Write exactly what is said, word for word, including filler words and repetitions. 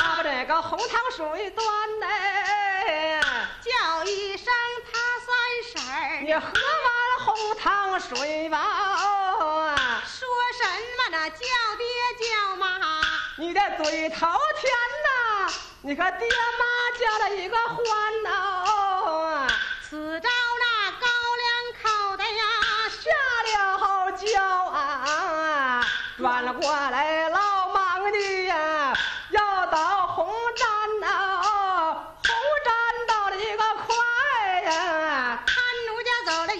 他把这个红糖水端嘞， 叫一声他三婶儿， 你喝完红糖水吧。 说什么呢？叫爹叫妈， 你的嘴头甜呐，你和爹妈叫了一个欢呐。